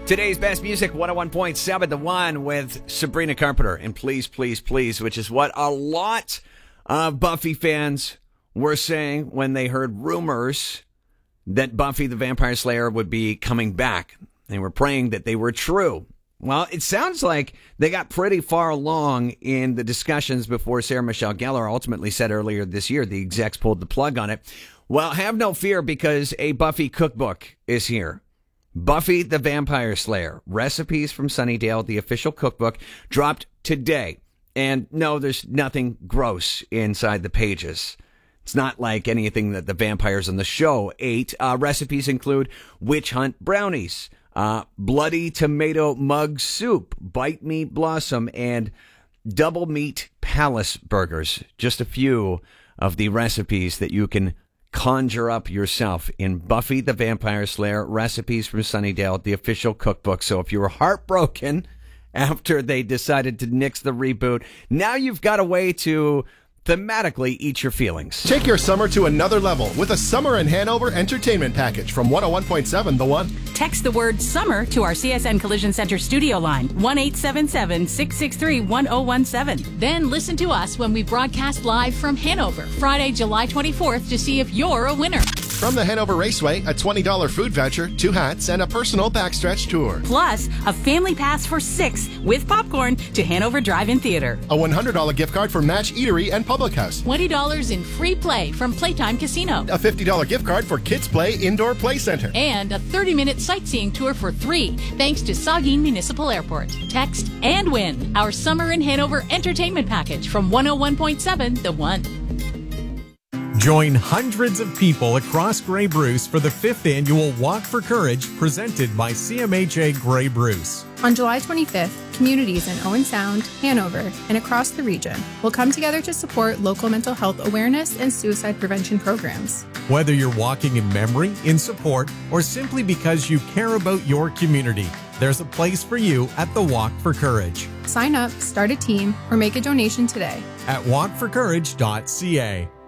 Today's best music, 101.7, The One with Sabrina Carpenter. And Please, Please, Please, which is what a lot of Buffy fans were saying when they heard rumors that Buffy the Vampire Slayer would be coming back. They were praying that they were true. Well, it sounds like they got pretty far along in the discussions before Sarah Michelle Gellar ultimately said earlier this year the execs pulled the plug on it. Well, have no fear because a Buffy cookbook is here. Buffy the Vampire Slayer, Recipes from Sunnydale, the official cookbook, dropped today. And no, there's nothing gross inside the pages. It's not like anything that the vampires on the show ate. Recipes include witch hunt brownies, bloody tomato mug soup, bite me blossom, and double meat palace burgers. Just a few of the recipes that you can conjure up yourself in Buffy the Vampire Slayer, Recipes from Sunnydale, the official cookbook. So if you were heartbroken after they decided to nix the reboot, now you've got a way to thematically eat your feelings. Take your summer to another level with a Summer in Hanover entertainment package from 101.7 The One. Text the word summer to our CSN Collision Center studio line, 1-877-663-1017. Then listen to us when we broadcast live from Hanover, Friday, July 24th, to see if you're a winner. From the Hanover Raceway, a $20 food voucher, 2 hats, and a personal backstretch tour. Plus, a family pass for 6 with popcorn to Hanover Drive-In Theater. A $100 gift card for Match Eatery and Public House. $20 in free play from Playtime Casino. A $50 gift card for Kids Play Indoor Play Center. And a 30-minute sightseeing tour for 3, thanks to Saugeen Municipal Airport. Text and win our Summer in Hanover entertainment package from 101.7 The One. Join hundreds of people across Grey Bruce for the 5th annual Walk for Courage presented by CMHA Grey Bruce. On July 25th, communities in Owen Sound, Hanover, and across the region will come together to support local mental health awareness and suicide prevention programs. Whether you're walking in memory, in support, or simply because you care about your community, there's a place for you at the Walk for Courage. Sign up, start a team, or make a donation today at walkforcourage.ca.